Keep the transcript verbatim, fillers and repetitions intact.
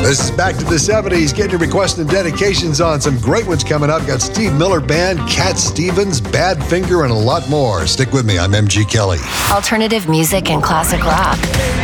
This is Back to the seventies. Get your requests and dedications on some great ones coming up. Got Steve Miller Band, Cat Stevens, Badfinger, and a lot more. Stick with me. I'm M G Kelly. Alternative music and classic rock.